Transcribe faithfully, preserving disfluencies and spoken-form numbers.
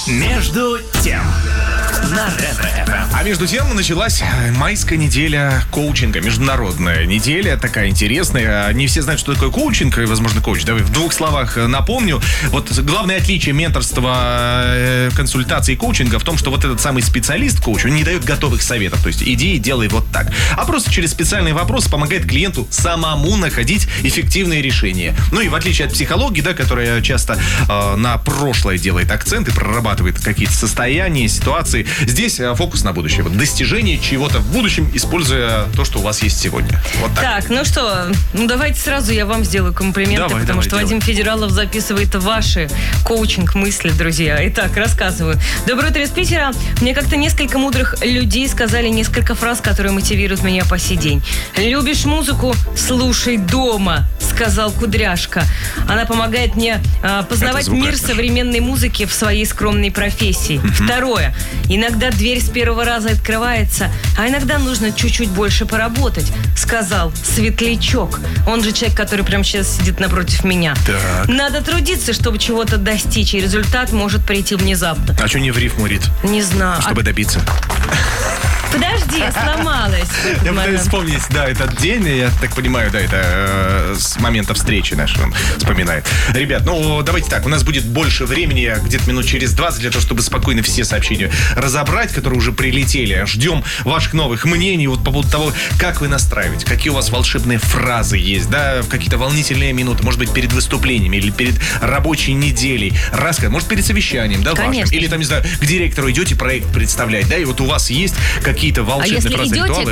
Между тем на Ретро-эф эм. А между тем началась майская неделя коучинга, международная неделя, такая интересная. Не все знают, что такое коучинг, и, возможно, коуч. Давай в двух словах напомню. Вот главное отличие менторства, консультации и коучинга в том, что вот этот самый специалист, коуч, он не дает готовых советов. То есть иди и делай вот так. А просто через специальные вопросы помогает клиенту самому находить эффективные решения. Ну и в отличие от психологии, да, которая часто э, на прошлое делает акцент и прорабатывает какие-то состояния, ситуации, здесь фокус на будущее. Вот достижение чего-то в будущем, используя то, что у вас есть сегодня. Вот так. Так, ну что, ну давайте сразу я вам сделаю комплименты, давай, потому давай, что делай. Вадим Федералов записывает ваши коучинг-мысли, друзья. Итак, рассказываю. Доброе утро из Питера. Мне как-то несколько мудрых людей сказали несколько фраз, которые мотивируют меня по сей день. «Любишь музыку? Слушай дома», сказал Кудряшка. Она помогает мне э, познавать мир современной музыки в своей скромной профессии. Mm-hmm. Второе. Иногда дверь с первого раза открывается, а иногда нужно чуть-чуть больше поработать, сказал Светлячок. Он же человек, который прямо сейчас сидит напротив меня. Так. Надо трудиться, чтобы чего-то достичь, и результат может прийти внезапно. А что не в рифму, Рит? Не знаю. Чтобы а... добиться. Подожди, сломалась. Я пытаюсь вспомнить, да, этот день, я так понимаю, да, это э, с момента встречи нашего вспоминает. Ребят, ну, давайте так, у нас будет больше времени, где-то минут через двадцать, для того, чтобы спокойно все сообщения разобрать, которые уже прилетели. Ждем ваших новых мнений вот по поводу того, как вы настраиваете, какие у вас волшебные фразы есть, да, какие-то волнительные минуты, может быть, перед выступлениями или перед рабочей неделей, рассказать, может, перед совещанием, да, Конечно. вашим, или там, не знаю, к директору идете проект представлять, да, и вот у вас есть какие какие-то волшебные а если фразы, идете ритуалы.